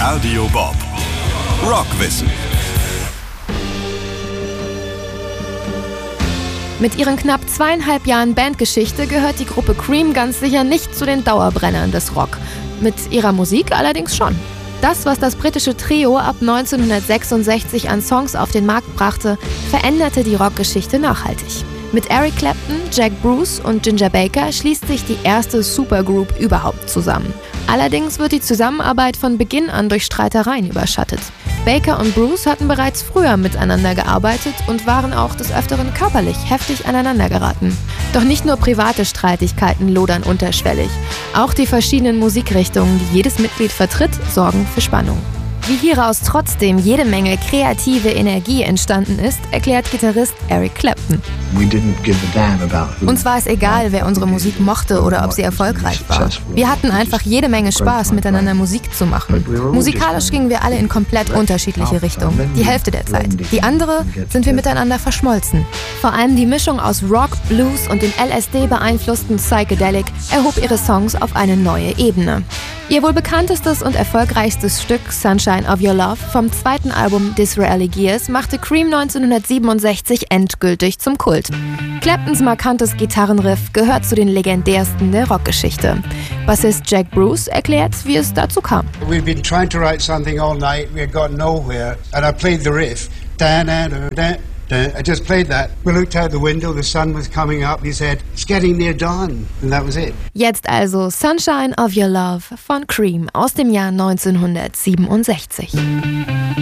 Radio Bob. Rockwissen. Mit ihren knapp 2,5 Jahren Bandgeschichte gehört die Gruppe Cream ganz sicher nicht zu den Dauerbrennern des Rock. Mit ihrer Musik allerdings schon. Das, was das britische Trio ab 1966 an Songs auf den Markt brachte, veränderte die Rockgeschichte nachhaltig. Mit Eric Clapton, Jack Bruce und Ginger Baker schließt sich die erste Supergroup überhaupt zusammen. Allerdings wird die Zusammenarbeit von Beginn an durch Streitereien überschattet. Baker und Bruce hatten bereits früher miteinander gearbeitet und waren auch des Öfteren körperlich heftig aneinander geraten. Doch nicht nur private Streitigkeiten lodern unterschwellig. Auch die verschiedenen Musikrichtungen, die jedes Mitglied vertritt, sorgen für Spannung. Wie hieraus trotzdem jede Menge kreative Energie entstanden ist, erklärt Gitarrist Eric Clapton. Uns war es egal, wer unsere Musik mochte oder ob sie erfolgreich war. Wir hatten einfach jede Menge Spaß, miteinander Musik zu machen. Musikalisch gingen wir alle in komplett unterschiedliche Richtungen, die Hälfte der Zeit. Die andere sind wir miteinander verschmolzen. Vor allem die Mischung aus Rock, Blues und dem LSD-beeinflussten Psychedelic erhob ihre Songs auf eine neue Ebene. Ihr wohl bekanntestes und erfolgreichstes Stück Sunshine of Your Love vom zweiten Album Disraeli Gears machte Cream 1967 endgültig zum Kult. Claptons markantes Gitarrenriff gehört zu den legendärsten der Rockgeschichte. Bassist Jack Bruce erklärt, wie es dazu kam. We've been trying to write something all night, we had got nowhere, and I played the riff. I just played that. We looked out the window, the sun was coming up, he said, it's getting near dawn, and that was it. Jetzt also Sunshine of Your Love von Cream aus dem Jahr 1967.